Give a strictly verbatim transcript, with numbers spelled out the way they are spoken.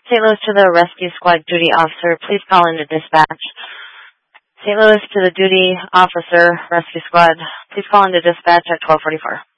Saint Louis to the rescue squad duty officer. Please call into dispatch. Saint Louis to the duty officer, rescue squad. Please call into dispatch at twelve forty-four.